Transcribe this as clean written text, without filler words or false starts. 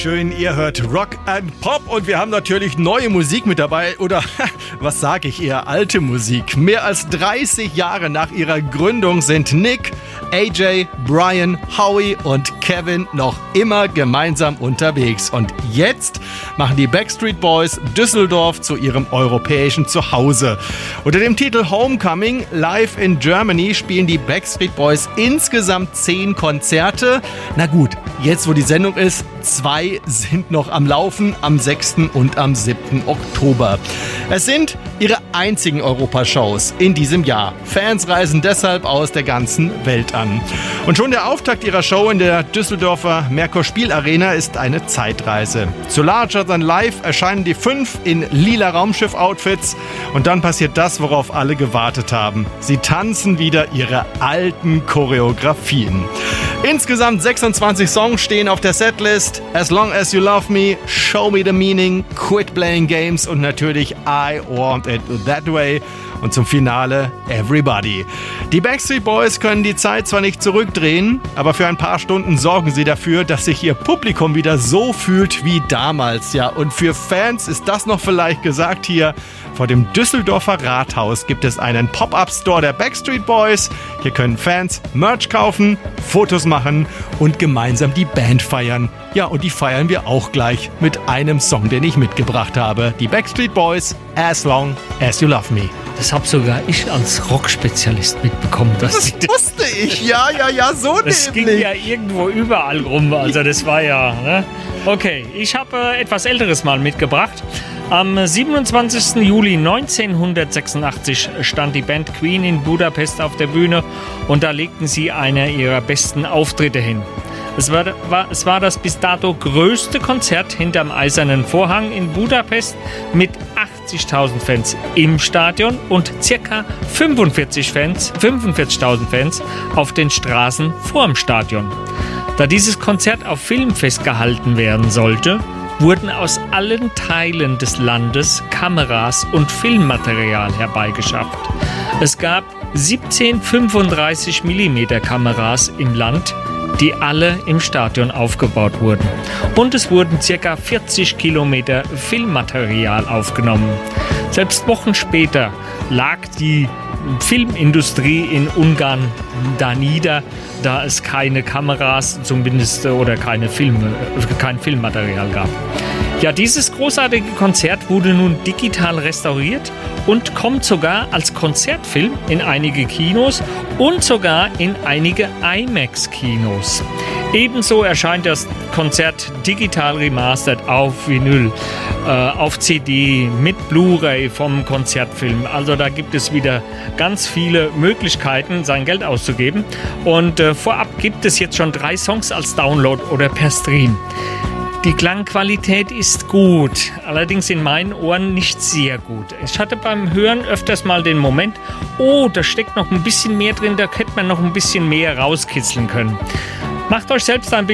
Schön, ihr hört Rock and Pop und wir haben natürlich neue Musik mit dabei oder was sage ich eher, alte Musik. Mehr als 30 Jahre nach ihrer Gründung sind Nick, AJ, Brian, Howie und Kevin noch immer gemeinsam unterwegs. Und jetzt machen die Backstreet Boys Düsseldorf zu ihrem europäischen Zuhause. Unter dem Titel Homecoming Live in Germany spielen die Backstreet Boys insgesamt 10 Konzerte. Na gut, jetzt wo die Sendung ist, 2 sind noch am Laufen, am 6. und am 7. Oktober. Es sind ihre einzigen Europashows in diesem Jahr. Fans reisen deshalb aus der ganzen Welt an. Und schon der Auftakt ihrer Show in der Düsseldorfer Merkur-Spiel-Arena ist eine Zeitreise. Zu Larger Than Life erscheinen die 5 in lila Raumschiff-Outfits und dann passiert das, worauf alle gewartet haben. Sie tanzen wieder ihre alten Choreografien. Insgesamt 26 Songs stehen auf der Setlist. As Long As You Love Me, Show Me The Meaning, Quit Playing Games und natürlich I Want It That Way. Und zum Finale Everybody. Die Backstreet Boys können die Zeit zwar nicht zurückdrehen, aber für ein paar Stunden sorgen sie dafür, dass sich ihr Publikum wieder so fühlt wie damals. Ja, und für Fans ist das noch vielleicht gesagt hier. Vor dem Düsseldorfer Rathaus gibt es einen Pop-Up-Store der Backstreet Boys. Hier können Fans Merch kaufen, Fotos machen und gemeinsam die Band feiern. Ja, und die feiern wir auch gleich mit einem Song, den ich mitgebracht habe. Die Backstreet Boys, As Long As You Love Me. Das habe sogar ich als Rockspezialist mitbekommen. Das wusste ich, ja, so das nämlich. ging ja irgendwo überall rum, also das war ja... Ne? Okay, ich habe etwas Älteres mal mitgebracht. Am 27. Juli 1986 stand die Band Queen in Budapest auf der Bühne und da legten sie eine ihrer besten Auftritte hin. Es war das bis dato größte Konzert hinterm Eisernen Vorhang in Budapest mit 80.000 Fans im Stadion und ca. 45.000 Fans auf den Straßen vorm Stadion. Da dieses Konzert auf Film festgehalten werden sollte, wurden aus allen Teilen des Landes Kameras und Filmmaterial herbeigeschafft. Es gab 17 35 mm Kameras im Land, die alle im Stadion aufgebaut wurden. Und es wurden ca. 40 Kilometer Filmmaterial aufgenommen. Selbst Wochen später lag die Filmindustrie in Ungarn da nieder, da es keine Kameras zumindest oder kein Filmmaterial gab. Ja, dieses großartige Konzert wurde nun digital restauriert und kommt sogar als Konzertfilm in einige Kinos und sogar in einige IMAX-Kinos. Ebenso erscheint das Konzert digital remastered auf Vinyl, auf CD, mit Blu-ray vom Konzertfilm. Also da gibt es wieder ganz viele Möglichkeiten, sein Geld auszugeben. Und vorab gibt es jetzt schon 3 Songs als Download oder per Stream. Die Klangqualität ist gut, allerdings in meinen Ohren nicht sehr gut. Ich hatte beim Hören öfters mal den Moment, oh, da steckt noch ein bisschen mehr drin, da hätte man noch ein bisschen mehr rauskitzeln können. Macht euch selbst ein Bild